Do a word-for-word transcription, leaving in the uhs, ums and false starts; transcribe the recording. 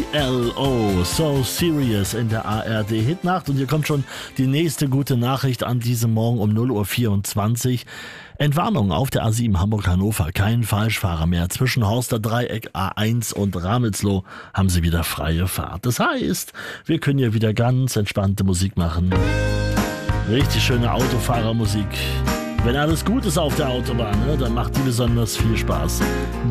L O, So Serious in der A R D Hitnacht. Und hier kommt schon die nächste gute Nachricht an diesem Morgen um null Uhr vierundzwanzig. Entwarnung auf der A sieben Hamburg-Hannover. Kein Falschfahrer mehr. Zwischen Horster Dreieck, A eins und Ramelsloh haben sie wieder freie Fahrt. Das heißt, wir können hier wieder ganz entspannte Musik machen. Richtig schöne Autofahrermusik. Wenn alles gut ist auf der Autobahn, ne, dann macht die besonders viel Spaß.